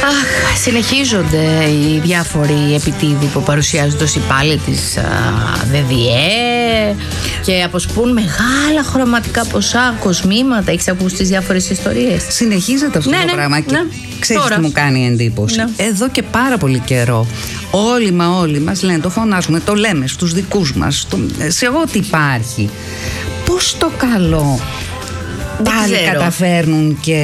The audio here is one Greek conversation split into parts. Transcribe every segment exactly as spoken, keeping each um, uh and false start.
Αχ, συνεχίζονται οι διάφοροι επιτίδιοι που παρουσιάζονται ως υπάλληλοι της ΔΔΕ και αποσπούν μεγάλα χρωματικά ποσά, κοσμήματα. Έχεις ακούσει τις διάφορες ιστορίες? Συνεχίζεται αυτό ναι, το ναι, πράγμα. Ναι. Και ξέρεις τι μου κάνει εντύπωση? Ναι. Εδώ και πάρα πολύ καιρό όλοι μα όλοι μας λένε, το φωνάζουμε, το λέμε στους δικούς μας, το, σε ό,τι υπάρχει. Πώς το καλό πάλι καταφέρνουν και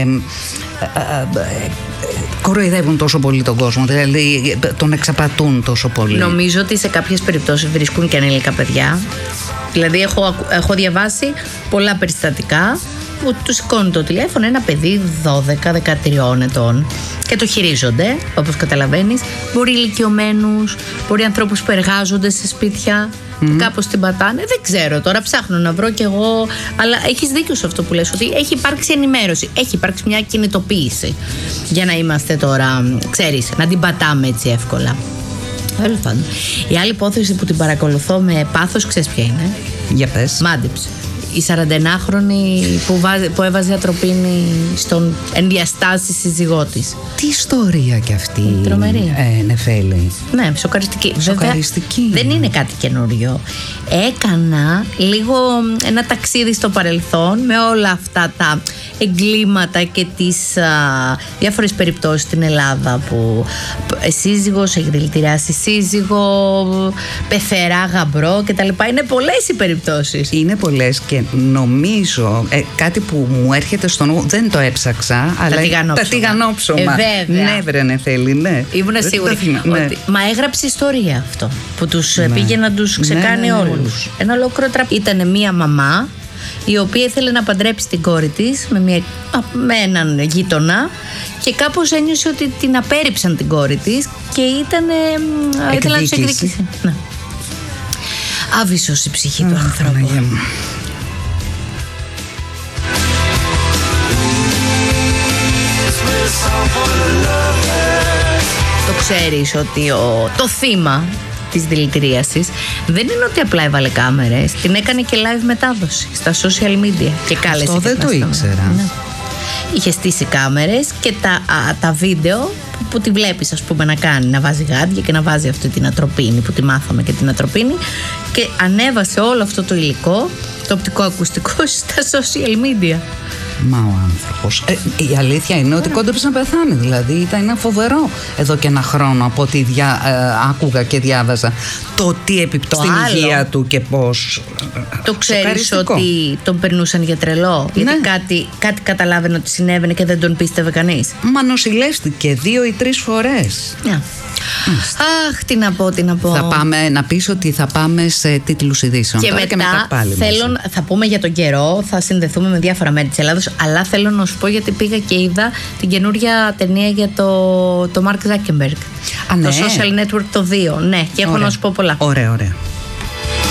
ε, ε, ε, κοροϊδεύουν τόσο πολύ τον κόσμο, δηλαδή τον εξαπατούν τόσο πολύ? Νομίζω ότι σε κάποιες περιπτώσεις βρίσκουν και ανήλικα παιδιά. Δηλαδή έχω, έχω διαβάσει πολλά περιστατικά που του σηκώνει το τηλέφωνο ένα παιδί δώδεκα δεκατρία ετών και το χειρίζονται, όπως καταλαβαίνεις. Μπορεί ηλικιωμένους, μπορεί ανθρώπους που εργάζονται σε σπίτια, mm. κάπως την πατάνε. Δεν ξέρω, τώρα ψάχνω να βρω κι εγώ. Αλλά έχεις δίκιο σε αυτό που λες, ότι έχει υπάρξει ενημέρωση, έχει υπάρξει μια κινητοποίηση για να είμαστε τώρα, ξέρεις, να την πατάμε έτσι εύκολα. Τέλος πάντων. Η άλλη υπόθεση που την παρακολουθώ με πάθος, ξέρεις ποια είναι? Για πες. Μάντεψε. Η σαραντενάχρονη που, βάζε, που έβαζε ατροπίνη στον ενδιαστάσει σύζυγό της. Τι ιστορία κι αυτή. Τρομερή. Ε, Νεφέλη. Ναι, σοκαριστική. Σοκαριστική. Βέβαια, δεν είναι κάτι καινούριο. Έκανα λίγο ένα ταξίδι στο παρελθόν με όλα αυτά τα εγκλήματα και τις α, διάφορες περιπτώσεις στην Ελλάδα που σύζυγος έχει δηλητηριάσει σύζυγο, πεθερά γαμπρό κτλ. Είναι πολλές οι περιπτώσεις. Είναι πολλές και νομίζω ε, κάτι που μου έρχεται στο νου, δεν το έψαξα, τα αλλά τηγανόψωμα. Τα τηγανόψωμα. Ε, βέβαια. Ναι, βρε Νεφέλη, ναι. Ήμουν σίγουρη ναι. ότι. Μα έγραψε ιστορία αυτό που τους ναι. πήγε να τους ξεκάνει ναι, ναι, ναι, όλους. Ένα ολόκληρο τραπέζι. Ήταν μία μαμά η οποία ήθελε να παντρέψει την κόρη της με, μια, με έναν γείτονα και κάπως ένιωσε ότι την απέρριψαν την κόρη της και ήταν, ήθελε να τους εκδικήσει. Ναι. Άβυσσος η ψυχή του ανθρώπου. Το ξέρεις ότι ο, το θύμα της δηλητηρίασης δεν είναι ότι απλά έβαλε κάμερες, την έκανε και live μετάδοση στα social media και κάλεσε. Αυτό δεν το ήξερα. Ναι. Είχε στήσει κάμερες και τα, α, τα βίντεο που, που τη βλέπεις, ας πούμε, να κάνει, να βάζει γάντια και να βάζει αυτή την ατροπίνη που τη μάθαμε και την ατροπίνη, και ανέβασε όλο αυτό το υλικό, το οπτικό-ακουστικό, στα social media. Μα ο άνθρωπος. Ε, η αλήθεια είναι ότι κόντεψε να πεθάνει. Δηλαδή ήταν ένα φοβερό εδώ και ένα χρόνο από ό,τι δια, ε, άκουγα και διάβαζα το τι επιπτώσει στην υγεία του και πώς. Το ξέρεις ότι τον περνούσαν για τρελό? Ναι. Γιατί κάτι, κάτι καταλάβαινε ότι συνέβαινε και δεν τον πίστευε κανείς. Μα νοσηλεύτηκε δύο ή τρεις φορές. Yeah. Αχ, τι να πω, τι να πω. Θα πάμε, να πεις ότι θα πάμε σε τίτλους ειδήσεων. Και, μετά, και μετά πάλι θέλω, μέσα. Θα πούμε για τον καιρό, θα συνδεθούμε με διάφορα μέρη της Ελλάδος, αλλά θέλω να σου πω γιατί πήγα και είδα την καινούρια ταινία για το, το Mark Zuckerberg. Α, ναι. Το Social Network το δύο. Ναι, και έχω ωραία. να σου πω πολλά. Ωραία, ωραία.